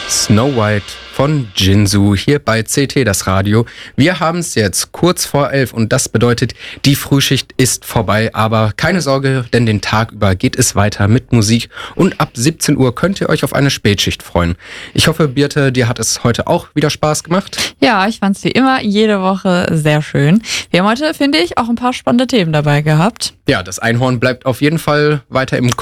Snow White von Jinzu hier bei CT, das Radio. Wir haben es jetzt kurz vor 11 und das bedeutet, die Frühschicht ist vorbei. Aber keine Sorge, denn den Tag über geht es weiter mit Musik und ab 17 Uhr könnt ihr euch auf eine Spätschicht freuen. Ich hoffe, Birte, dir hat es heute auch wieder Spaß gemacht. Ja, ich fand es wie immer jede Woche sehr schön. Wir haben heute, finde ich, auch ein paar spannende Themen dabei gehabt. Ja, das Einhorn bleibt auf jeden Fall weiter im